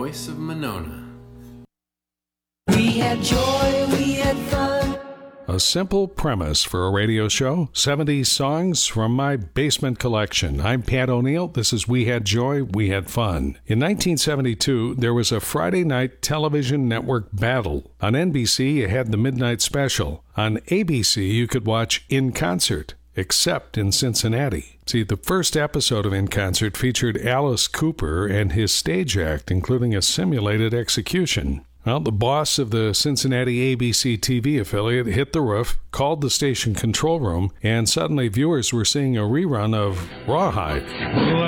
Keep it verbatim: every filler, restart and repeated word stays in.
voice of Monona. We had joy, we had fun. A simple premise for a radio show, seventies songs from my basement collection. I'm Pat O'Neill. This is We Had Joy, We Had Fun. In nineteen seventy-two, there was a Friday night television network battle. On N B C, you had the Midnight Special. On A B C, you could watch In Concert, except in Cincinnati. See, the first episode of In Concert featured Alice Cooper and his stage act, including a simulated execution. Well, the boss of the Cincinnati A B C T V affiliate hit the roof, called the station control room, and suddenly viewers were seeing a rerun of Rawhide.